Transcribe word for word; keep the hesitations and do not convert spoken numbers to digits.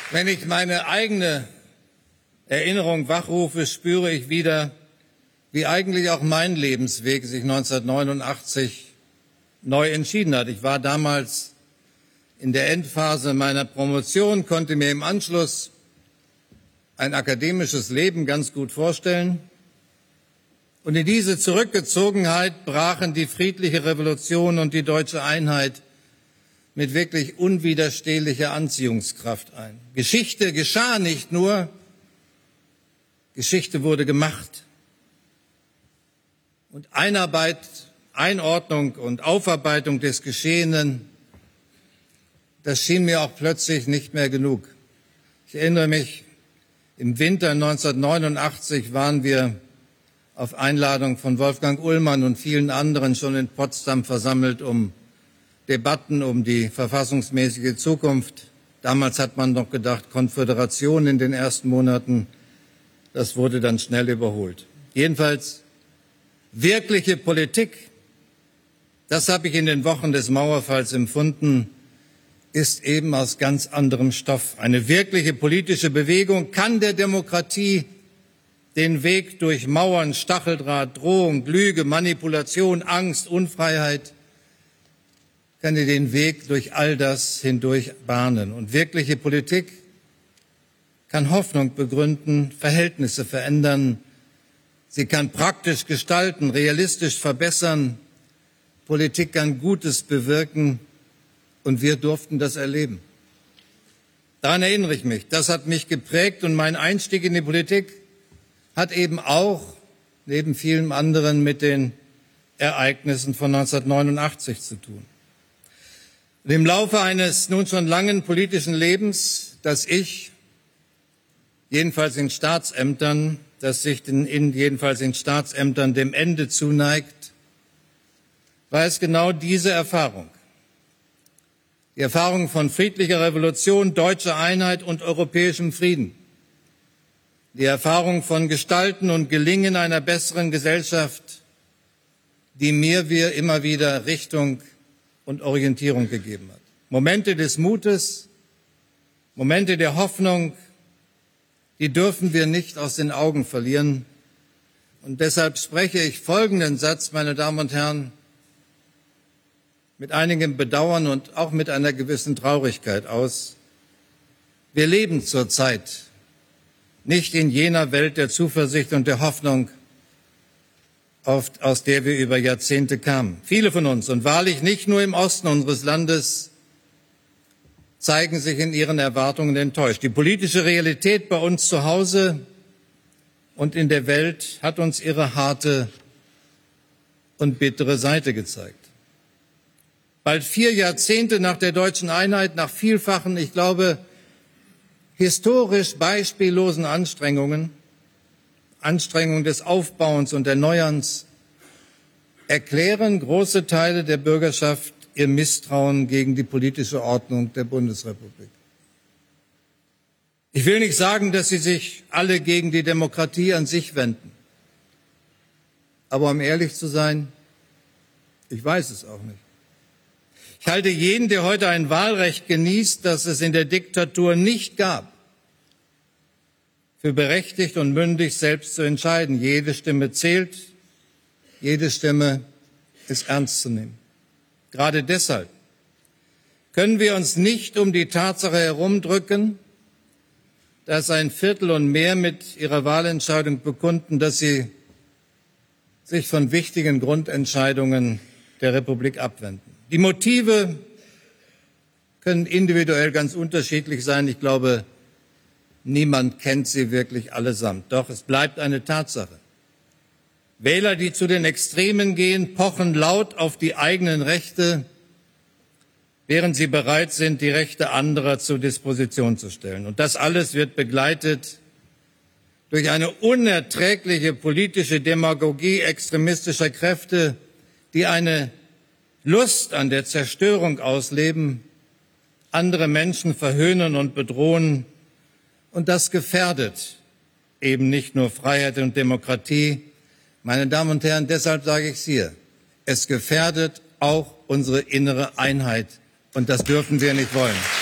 Wenn ich meine eigene Erinnerung wachrufe, spüre ich wieder, wie eigentlich auch mein Lebensweg sich neunzehnhundertneunundachtzig neu entschieden hat. Ich war damals in der Endphase meiner Promotion, konnte mir im Anschluss ein akademisches Leben ganz gut vorstellen. Und in diese Zurückgezogenheit brachen die friedliche Revolution und die deutsche Einheit mit wirklich unwiderstehlicher Anziehungskraft ein. Geschichte geschah nicht nur, Geschichte wurde gemacht. Und Einarbeit, Einordnung und Aufarbeitung des Geschehenen, das schien mir auch plötzlich nicht mehr genug. Ich erinnere mich, im Winter neunzehnhundertneunundachtzig waren wir auf Einladung von Wolfgang Ullmann und vielen anderen schon in Potsdam versammelt, um Debatten um die verfassungsmäßige Zukunft. Damals hat man noch gedacht, Konföderation in den ersten Monaten. Das wurde dann schnell überholt. Jedenfalls wirkliche Politik, das habe ich in den Wochen des Mauerfalls empfunden, ist eben aus ganz anderem Stoff. Eine wirkliche politische Bewegung kann der Demokratie den Weg durch Mauern, Stacheldraht, Drohung, Lüge, Manipulation, Angst, Unfreiheit, kann ihr den Weg durch all das hindurch bahnen. Und wirkliche Politik kann Hoffnung begründen, Verhältnisse verändern. Sie kann praktisch gestalten, realistisch verbessern. Politik kann Gutes bewirken. Und wir durften das erleben. Daran erinnere ich mich. Das hat mich geprägt. Und mein Einstieg in die Politik hat eben auch, neben vielen anderen, mit den Ereignissen von neunzehnhundertneunundachtzig zu tun. Und im Laufe eines nun schon langen politischen Lebens, das ich, jedenfalls in Staatsämtern, das sich in, in, jedenfalls in Staatsämtern dem Ende zuneigt, war es genau diese Erfahrung. Die Erfahrung von friedlicher Revolution, deutscher Einheit und europäischem Frieden. Die Erfahrung von Gestalten und Gelingen einer besseren Gesellschaft, die mir wir immer wieder Richtung und Orientierung gegeben hat. Momente des Mutes, Momente der Hoffnung, die dürfen wir nicht aus den Augen verlieren. Und deshalb spreche ich folgenden Satz, meine Damen und Herren, mit einigem Bedauern und auch mit einer gewissen Traurigkeit aus. Wir leben zurzeit nicht in jener Welt der Zuversicht und der Hoffnung, aus der wir über Jahrzehnte kamen. Viele von uns, und wahrlich nicht nur im Osten unseres Landes, zeigen sich in ihren Erwartungen enttäuscht. Die politische Realität bei uns zu Hause und in der Welt hat uns ihre harte und bittere Seite gezeigt. Bald vier Jahrzehnte nach der deutschen Einheit, nach vielfachen, ich glaube, historisch beispiellosen Anstrengungen, Anstrengungen des Aufbauens und Erneuerns, erklären große Teile der Bürgerschaft ihr Misstrauen gegen die politische Ordnung der Bundesrepublik. Ich will nicht sagen, dass sie sich alle gegen die Demokratie an sich wenden. Aber um ehrlich zu sein, ich weiß es auch nicht. Ich halte jeden, der heute ein Wahlrecht genießt, das es in der Diktatur nicht gab, für berechtigt und mündig, selbst zu entscheiden. Jede Stimme zählt, jede Stimme ist ernst zu nehmen. Gerade deshalb können wir uns nicht um die Tatsache herumdrücken, dass ein Viertel und mehr mit ihrer Wahlentscheidung bekunden, dass sie sich von wichtigen Grundentscheidungen der Republik abwenden. Die Motive können individuell ganz unterschiedlich sein. Ich glaube, niemand kennt sie wirklich allesamt. Doch es bleibt eine Tatsache. Wähler, die zu den Extremen gehen, pochen laut auf die eigenen Rechte, während sie bereit sind, die Rechte anderer zur Disposition zu stellen. Und das alles wird begleitet durch eine unerträgliche politische Demagogie extremistischer Kräfte, die eine Lust an der Zerstörung ausleben, andere Menschen verhöhnen und bedrohen. Und das gefährdet eben nicht nur Freiheit und Demokratie. Meine Damen und Herren, deshalb sage ich es hier. Es gefährdet auch unsere innere Einheit. Und das dürfen wir nicht wollen.